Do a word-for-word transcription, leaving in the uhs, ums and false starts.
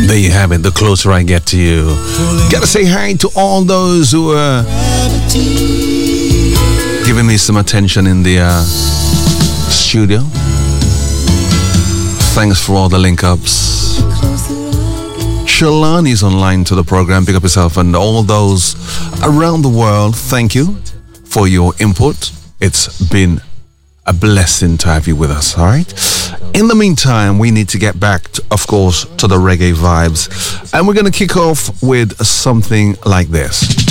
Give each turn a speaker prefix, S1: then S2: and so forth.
S1: There you have it, the closer I get to you. Gotta say hi to all those who are giving me some attention in the uh, studio. Thanks for all the link-ups. Shalani's online to the program, pick up yourself, and all those around the world, thank you for your input. It's been a blessing to have you with us, all right? In the meantime, we need to get back, to, of course, to the reggae vibes. And we're going to kick off with something like this.